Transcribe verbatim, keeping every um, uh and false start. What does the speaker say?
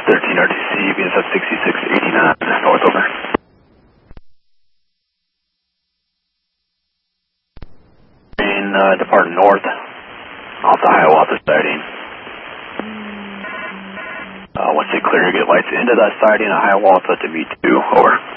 thirteen R T C, V S F sixty-six eighty-nine, north over. In, uh, depart north, off the Hiawatha siding. Uh, once they clear, get lights into that siding at Hiawatha to V two, over.